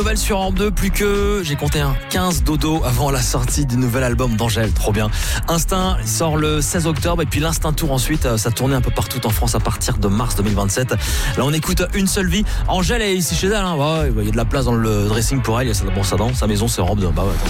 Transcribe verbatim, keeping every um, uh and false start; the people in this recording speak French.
Nouvelle sur Europe deux, plus que, j'ai compté un quinze dodo avant la sortie du nouvel album d'Angèle, trop bien. Instinct sort le seize octobre et puis l'Instinct Tour ensuite, ça tournait un peu partout en France à partir de mars deux mille vingt-sept. Là on écoute Une seule vie. Angèle est ici chez elle, hein. Ouais, il y a de la place dans le dressing pour elle, il y a sa brosse à dents, sa maison c'est Europe deux. Bah ouais,